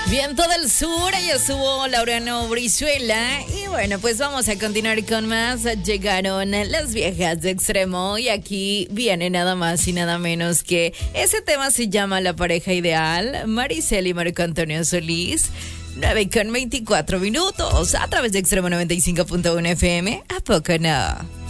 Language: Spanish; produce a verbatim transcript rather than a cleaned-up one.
Viento del Sur, ya estuvo Laureano Brizuela. Y bueno, pues vamos a continuar con más. Llegaron las viejas de extremo y aquí viene nada más y nada menos que ese tema se llama La pareja ideal. Maricel y Marco Antonio Solís. nueve con veinticuatro minutos a través de Extremo noventa y cinco punto uno F M. ¿A poco no?